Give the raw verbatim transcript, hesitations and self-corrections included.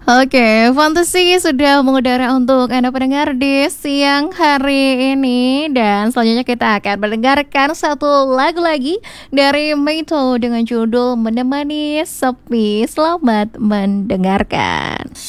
Oke, Fantasi sudah mengudara untuk Anda pendengar di siang hari ini. Dan selanjutnya kita akan mendengarkan satu lagu lagi dari Meito dengan judul Menemani Sepi. Selamat mendengarkan.